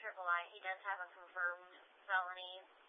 triple I. He does have a confirmed felony